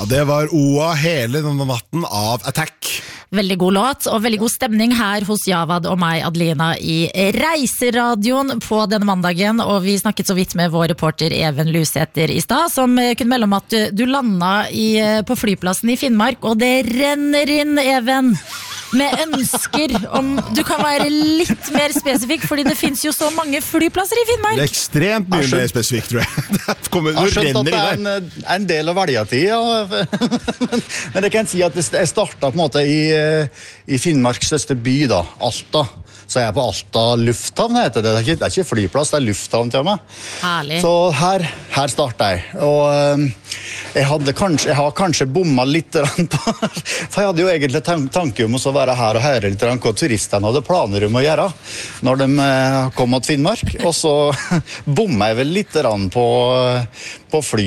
Ja, det var OA hele denne natten av Attack. Veldig god låt, og veldig god stemning her hos Javad og meg, Adelina, i Reiseradioen på denne mandagen, og vi snakket så vidt med vår reporter Even Lusæter i stad, som kunne melde om at du landet på flyplassen i Finnmark, og det renner inn, Even, med ønsker om du kan være litt mer spesifikk, fordi det finnes jo så mange flyplasser i Finnmark. Det ekstremt mye mer spesifikk, tror jeg. Jeg har skjønt at det en del av velgertid, ja. Men jeg kan si at jeg startet på en måte i Finnmarks største by, da, Alta. Så jeg på Alta lufthavn, heter det. Det er ikke flyplass, det er lufthavn til meg. Herlig. Så her startet jeg. Og jeg har kanskje bommet litt på, for jeg hadde jo egentlig tanke om å være her og høre litt hva turistene hadde planer om å gjøre når de kom til Finnmark. Og så bommet jeg vel litt på fly.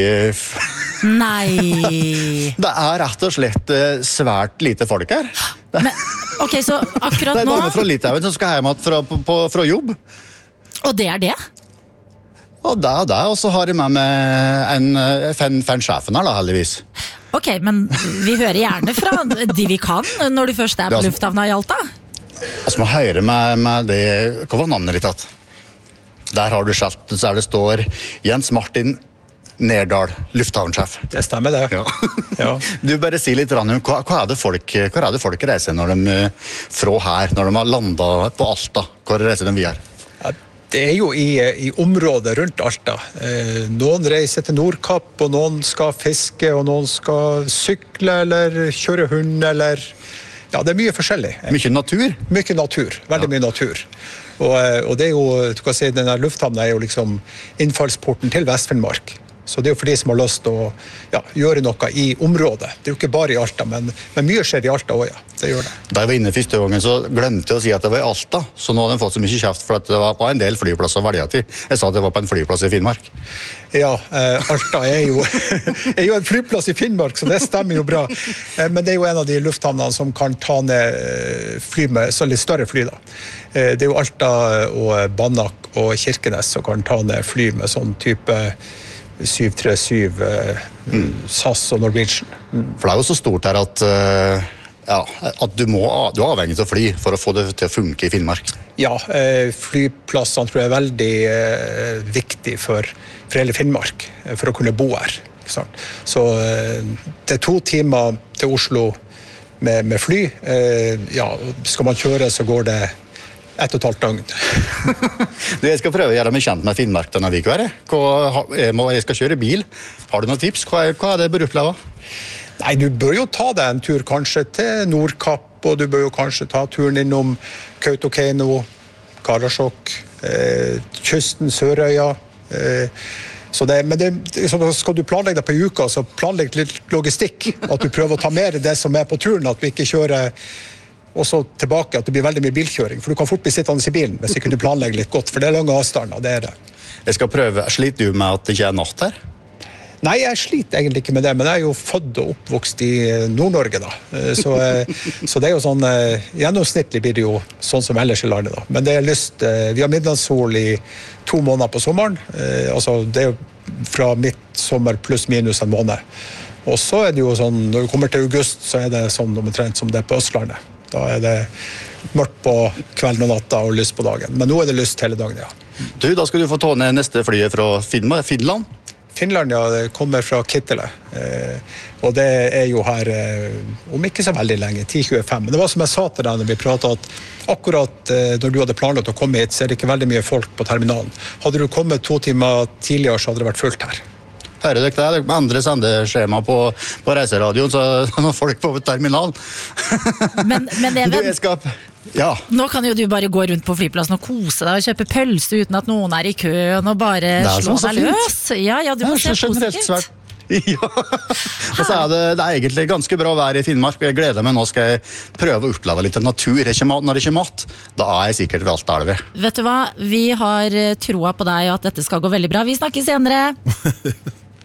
Nei. Det er rett og slett svært lite folk her. Men, ok, så akkurat nå... Det er bare fra Litauen som skal hjem fra jobb. Og det er det? Og og så har jeg med meg fan sjefen her da, heldigvis. Ok, men vi hører gjerne fra de vi kan når du først på lufthavna i Alta. Altså, må høre med det... Hva var navnet ditt at? Der har du skjelt, så det står Jens Martin Nerdal, lufthavnsjef. Det stemmer det. Ja. Ja. Du bare si litt, hva det folk reiser når de fra her, når de har landet på Alta? Hvor reiser de videre? Ja, det jo i området rundt Alta. Noen reiser til Nordkapp, og noen skal fiske, og noen skal sykle, eller kjøre hund, eller... Ja, det mye forskjellig. Mye natur? Mye natur, veldig mye natur. Og det jo, du kan si, denne lufthavnen jo liksom innfallsporten til Vest-Finnmark. Så det jo for de som har lyst til å gjøre noe i området. Det jo ikke bare i Alta, men mye skjer i Alta også, ja. Det gjør det. Da jeg var inne første gangen, så glemte jeg å si at det var i Alta, så nå hadde jeg fått så mye kjeft for at det var på en del flyplasser å velge til. Jeg sa at det var på en flyplass i Finnmark. Ja, Alta jo en flyplass i Finnmark, så det stemmer jo bra. Men det jo en av de lufthavnene som kan ta ned fly med så litt større fly da. Det jo Alta og Banak og Kirkenes som kan ta ned fly med sånn type 737 SAS og Norwegian. For det jo så stort her at du er avhengig av fly for å få det til å funke i Finnmark. Ja, flyplassene tror jeg veldig viktig for hele Finnmark, for å kunne bo her. Ikke sant? Så det 2 timer til Oslo med fly. Skal man kjøre så går det 1,5 døgn. Jeg skal prøve å gjøre meg kjent med Finnmark denne uka. Jeg skal kjøre bil. Har du noen tips? Hva det bør oppleve? Nei, du bør jo ta deg en tur kanskje til Nordkapp, og du bør jo kanskje ta turen innom Kautokeino, Karasjok, kysten, Sørøya. Men skal du planlegge deg på uka, så planlegg litt logistikk. At du prøver å ta mer det som på turen, at du ikke kjører og så tilbake, at det blir veldig mye bilkjøring. For du kan fort bli sittende i bilen hvis ikke du planlegger litt godt, for det lange avstander, det det. Jeg skal prøve. Sliter du med at det ikke natt her? Nei, jeg sliter egentlig ikke med det, men jeg jo født og oppvokst i Nord-Norge da. Så det jo sånn, gjennomsnittlig blir det jo sånn som ellers i landet da. Men det lyst, vi har midnattssol i 2 måneder på sommeren, altså det jo fra midtsommer pluss minus en måned. Og så det jo sånn, når du kommer til august, så det sånn omtrent som det på Østlandet. Da det mørkt på kvelden og natta og lyst på dagen. Men nå det lyst hele dagen, ja. Du, da skal du få ta ned neste flyet fra Finland. Finland, ja, det kommer fra Kittilä. Og det jo her om ikke så veldig lenge, 10-25. Men det var som jeg sa til deg når vi pratet at akkurat når du hadde planlagt å komme hit, så det ikke veldig mye folk på terminalen. Hadde du kommet 2 timer tidligere, så hadde det vært fullt her. Hører dere det? Det andre sendeskjema på reiseradioen, så når folk på terminalen. Men Even, nå kan jo du bare gå rundt på flyplassen og kose deg og kjøpe pølse uten at noen i køen og bare slå deg løs. Ja, du må se positivt. Ja, og så det egentlig ganske bra vær i Finnmark. Jeg gleder meg, nå skal jeg prøve å oppleve litt natur. Når det ikke mat, da jeg sikkert ved Alta-elver. Vet du hva, vi har troa på deg og at dette skal gå veldig bra. Vi snakkes senere.